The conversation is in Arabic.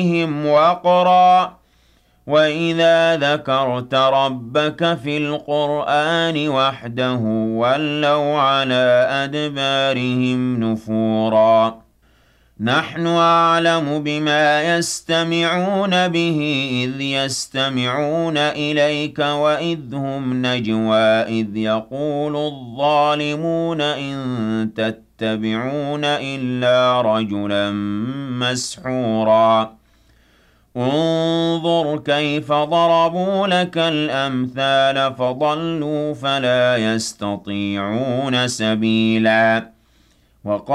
بِهِمْ وَقْرًا وَإِذَا ذَكَرْتَ رَبَّكَ فِي الْقُرْآنِ وَحْدَهُ وَلَّوْا عَلَىٰ أَدْبَارِهِمْ نُفُورًا نَحْنُ أَعْلَمُ بِمَا يَسْتَمِعُونَ بِهِ إِذْ يَسْتَمِعُونَ إِلَيْكَ وَإِذْ هُمْ نَجْوَىٰ إِذْ يَقُولُ الظَّالِمُونَ إِن تَتَّبِعُونَ إِلَّا رَجُلًا مَّسْحُورًا انظُرْ كَيْفَ ضَرَبُوا لَكَ الْأَمْثَالَ فَضَلُّوا فَلَا يَسْتَطِيعُونَ سَبِيلًا